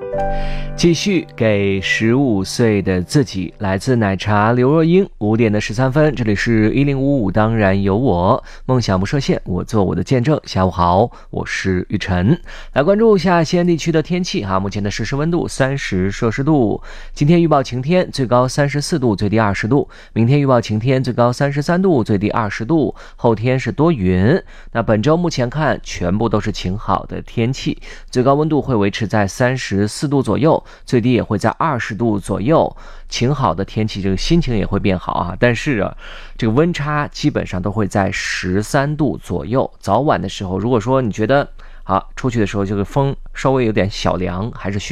继续给15岁的自己，来自奶茶刘若英。5点的13分，这里是1055，当然有我，梦想不设限，我做我的见证。下午好，我是雨晨。来关注一下西安地区的天气目前的实时温度30摄氏度。今天预报晴天，最高34度，最低20度。明天预报晴天，最高33度，最低20度。后天是多云。那本周目前看，全部都是晴好的天气，最高温度会维持在34度左右，最低也会在20度左右。晴好的天气，这个心情也会变好但是这个温差基本上都会在13度左右。早晚的时候，如果说你觉得出去的时候这个风稍微有点小凉，还是需